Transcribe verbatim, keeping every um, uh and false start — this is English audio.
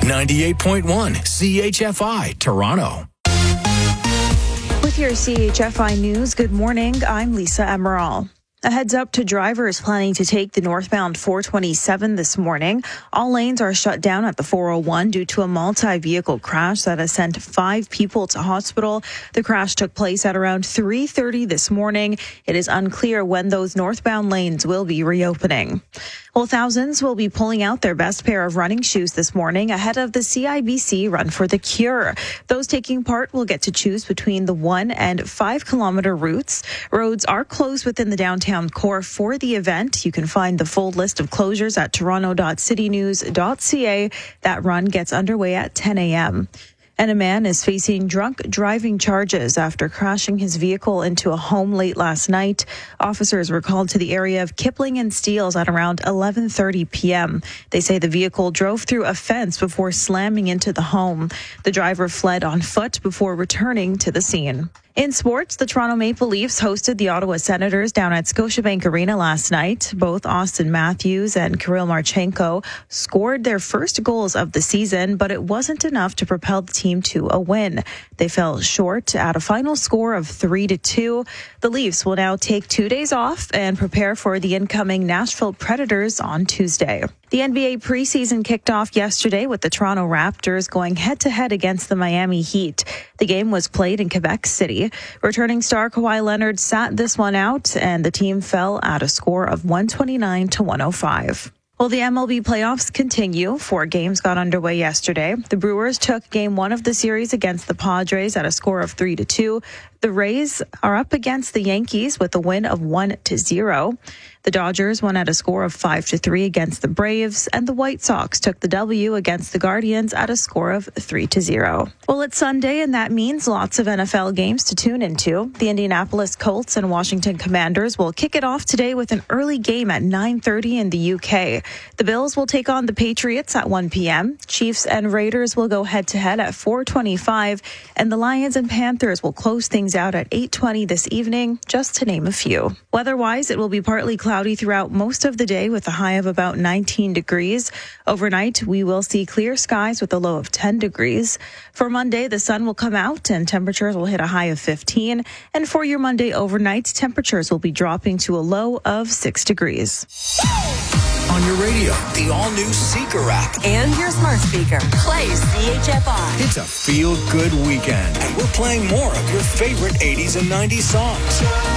ninety-eight point one C H F I, Toronto. With your C H F I News, good morning. I'm Lisa Emerald. A heads up to drivers planning to take the northbound four twenty-seven this morning. All lanes are shut down at the four oh one due to a multi-vehicle crash that has sent five people to hospital. The crash took place at around three thirty this morning. It is unclear when those northbound lanes will be reopening. Well, thousands will be pulling out their best pair of running shoes this morning ahead of the C I B C Run for the Cure. Those taking part will get to choose between the one and five kilometer routes. Roads are closed within the downtown core for the event. You can find the full list of closures at toronto dot city news dot c a. That run gets underway at ten a.m. And a man is facing drunk driving charges after crashing his vehicle into a home late last night. Officers were called to the area of Kipling and Steeles at around eleven thirty p.m. They say the vehicle drove through a fence before slamming into the home. The driver fled on foot before returning to the scene. In sports, the Toronto Maple Leafs hosted the Ottawa Senators down at Scotiabank Arena last night. Both Austin Matthews and Kirill Marchenko scored their first goals of the season, but it wasn't enough to propel the team to a win. They fell short at a final score of three to two. The Leafs will now take two days off and prepare for the incoming Nashville Predators on Tuesday. The N B A preseason kicked off yesterday with the Toronto Raptors going head-to-head against the Miami Heat. The game was played in Quebec City. Returning star Kawhi Leonard sat this one out, and the team fell at a score of one twenty-nine to one oh five. Well, the M L B playoffs continue. Four games got underway yesterday. The Brewers took game one of the series against the Padres at a score of three to two. The Rays are up against the Yankees with a win of one to zero. The Dodgers won at a score of five to three against the Braves, and the White Sox took the W against the Guardians at a score of three to zero. Well, it's Sunday, and that means lots of N F L games to tune into. The Indianapolis Colts and Washington Commanders will kick it off today with an early game at nine thirty in the U K. The Bills will take on the Patriots at one p.m. Chiefs and Raiders will go head-to-head at four twenty-five, and the Lions and Panthers will close things out at eight twenty this evening, just to name a few. Weather-wise, it will be partly cloudy throughout most of the day with a high of about nineteen degrees. Overnight, we will see clear skies with a low of ten degrees. For Monday, the sun will come out and temperatures will hit a high of fifteen. And for your Monday overnight, temperatures will be dropping to a low of six degrees. On your radio, the all-new Seeker app. And your smart speaker. Play C H F I. It's a feel-good weekend, and we're playing more of your favorite eighties and nineties songs.